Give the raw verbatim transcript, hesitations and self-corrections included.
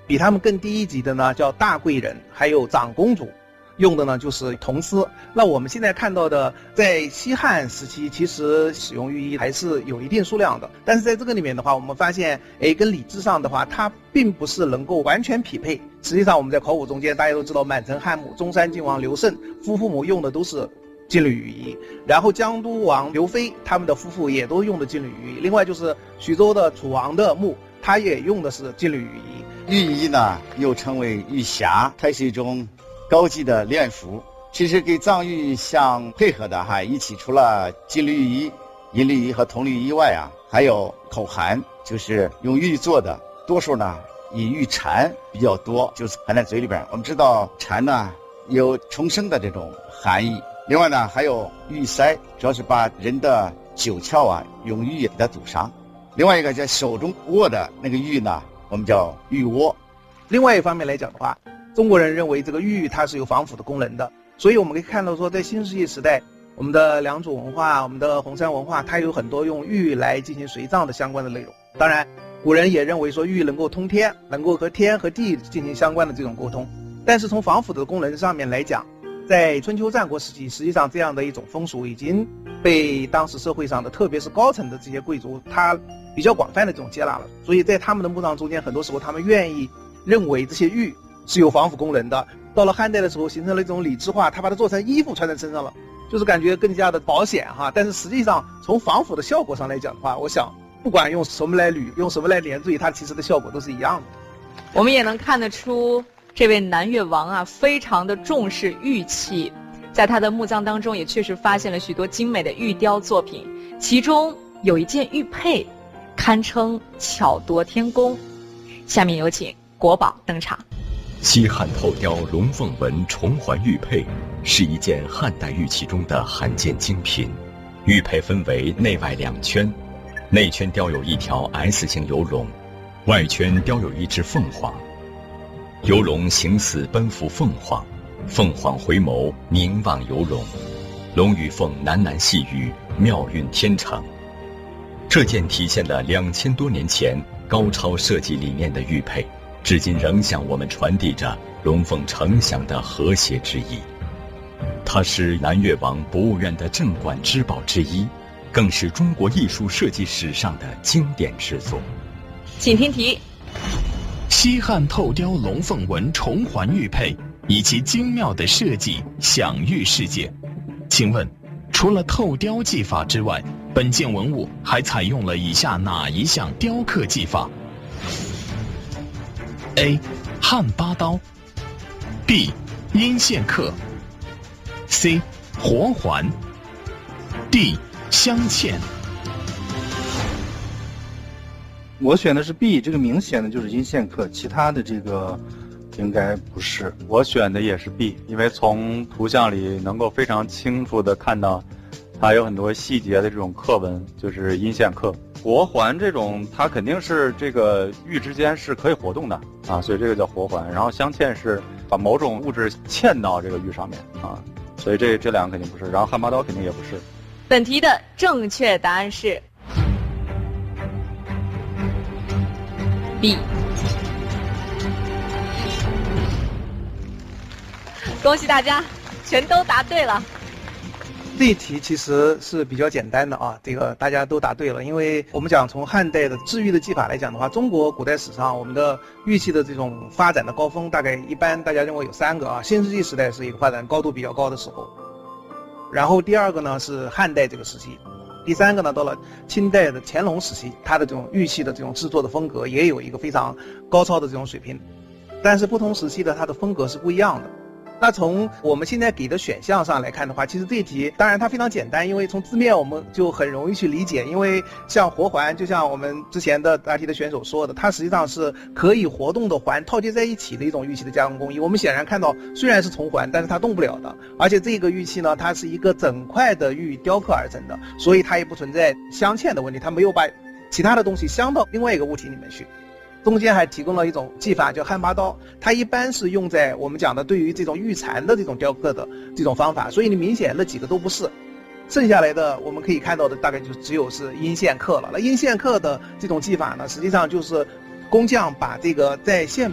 比他们更低一级的呢叫大贵人，还有长公主，用的呢就是铜丝。那我们现在看到的，在西汉时期，其实使用玉衣还是有一定数量的，但是在这个里面的话，我们发现，哎，跟礼制上的话，它并不是能够完全匹配。实际上，我们在考古中间，大家都知道，满城汉墓中山靖王刘胜夫妇母用的都是金缕玉衣，然后江都王刘飞他们的夫妇也都用的金缕玉衣，另外就是徐州的楚王的墓，他也用的是金缕玉衣。 玉衣呢，又称为玉匣，它是一种高级的殓服。其实跟藏玉相配合的哈，一起除了金缕玉衣、银缕衣和铜缕衣外啊，还有口含，就是用玉做的，多数呢以玉蝉比较多，就是含在嘴里边。我们知道蝉呢有重生的这种含义。另外呢，还有玉塞，主要是把人的九窍啊用玉给它堵上。另外一个在手中握的那个玉呢，我们叫玉窝。 另外一方面来讲的话，中国人认为这个玉它是有防腐的功能的，所以我们可以看到说，在新石器时代，我们的良渚文化、我们的红山文化，它有很多用玉来进行随葬的相关的内容。当然，古人也认为说玉能够通天，能够和天和地进行相关的这种沟通。但是从防腐的功能上面来讲，在春秋战国时期，实际上这样的一种风俗已经被当时社会上的，特别是高层的这些贵族，他比较广泛的这种接纳了。所以在他们的墓葬中间，很多时候他们愿意认为这些玉是有防腐功能的。到了汉代的时候，形成了一种礼制化，他把它做成衣服穿在身上了，就是感觉更加的保险哈。但是实际上从防腐的效果上来讲的话，我想不管用什么来捋，用什么来连缀，它其实的效果都是一样的。 我们也能看得出这位南越王啊，非常的重视玉器，在他的墓葬当中也确实发现了许多精美的玉雕作品，其中有一件玉佩堪称巧夺天工。下面有请国宝登场。 西汉透雕龙凤纹重环玉佩是一件汉代玉器中的罕见精品。玉佩分为内外两圈，内圈雕有一条 S 型游龙，外圈雕有一只凤凰。游龙形似奔赴凤凰，凤凰回眸凝望游龙，龙与凤喃喃细语，妙韵天成。这件体现了两千多年前高超设计理念的玉佩，至今仍向我们传递着龙凤呈祥的和谐之意。它是南越王博物院的镇馆之宝之一，更是中国艺术设计史上的经典之作。 请听题： 西汉透雕龙凤纹重环玉佩以其精妙的设计享誉世界。请问，除了透雕技法之外，本件文物还采用了以下哪一项雕刻技法 ？A. 汉八刀 B. 阴线刻 C. 活环 D. 镶嵌。 我选的是 B， 这个明显的就是阴线刻，其他的这个应该不是。 我选的也是 B， 因为从图像里能够非常清楚的看到它有很多细节的这种刻纹，就是阴线刻。活环这种它肯定是这个玉之间是可以活动的啊，所以这个叫活环。然后镶嵌是把某种物质嵌到这个玉上面啊，所以这这两个肯定不是。然后汉八刀肯定也不是。 本题的正确答案是 B。恭喜大家，全都答对了。 这一题其实是比较简单的啊，这个大家都答对了。因为我们讲从汉代的制玉的技法来讲的话，中国古代史上我们的玉器的这种发展的高峰，大概一般大家认为有三个啊。新石器时代是一个发展高度比较高的时候，然后第二个呢是汉代这个时期，第三个呢到了清代的乾隆时期，它的这种玉器的这种制作的风格也有一个非常高超的这种水平，但是不同时期的它的风格是不一样的。那从我们现在给的选项上来看的话，其实这一题当然它非常简单，因为从字面我们就很容易去理解。因为像活环，就像我们之前的答题的选手说的，它实际上是可以活动的环套接在一起的一种玉器的加工工艺。我们显然看到，虽然是重环，但是它动不了的。而且这个玉器呢，它是一个整块的玉雕刻而成的，所以它也不存在镶嵌的问题，它没有把其他的东西镶到另外一个物体里面去。中间还提供了一种技法叫汉八刀，它一般是用在我们讲的对于这种玉蝉的这种雕刻的这种方法，所以你明显那几个都不是。剩下来的我们可以看到的大概就只有是阴线刻了。那阴线刻的这种技法呢，实际上就是工匠把这个在线